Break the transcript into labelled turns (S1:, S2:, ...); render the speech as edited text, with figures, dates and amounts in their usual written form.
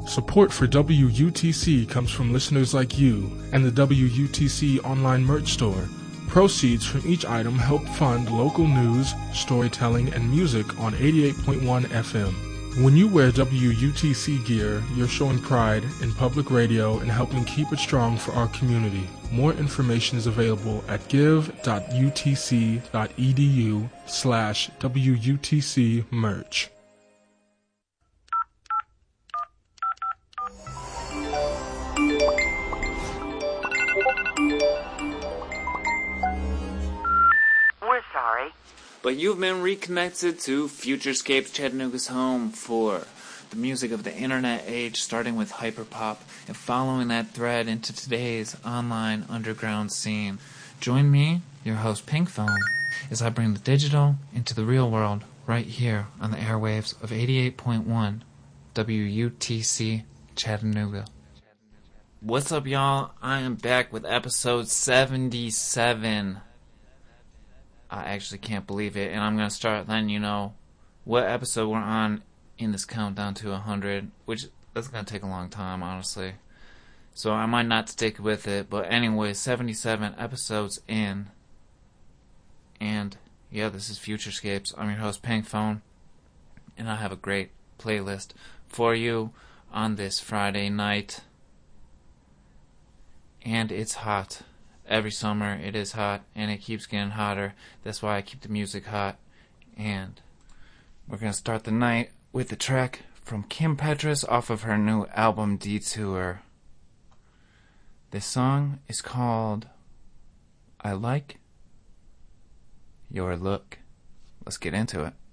S1: Support for WUTC comes from listeners like you and the WUTC online merch store. Proceeds from each item help fund local news, storytelling, and music on 88.1 FM. When you wear WUTC gear, you're showing pride in public radio and helping keep it strong for our community. More information is available at give.utc.edu/WUTC merch.
S2: We're sorry,
S3: but you've been reconnected to Futurescapes, Chattanooga's home for the music of the internet age, starting with hyperpop and following that thread into today's online underground scene. Join me, your host Pink Phone, as I bring the digital into the real world right here on the airwaves of 88.1 WUTC Chattanooga. What's up, y'all? I am back with episode 77. I actually can't believe it, and I'm going to start letting you know what episode we're on in this countdown to 100, which that's going to take a long time, honestly. So I might not stick with it, but anyway, 77 episodes in. And yeah, this is Futurescapes. I'm your host, Pink Phone, and I have a great playlist for you on this Friday night. And it's hot. Every summer it is hot, and it keeps getting hotter. That's why I keep the music hot. And we're going to start the night with a track from Kim Petras off of her new album, Detour. This song is called I Like Your Look. Let's get into it.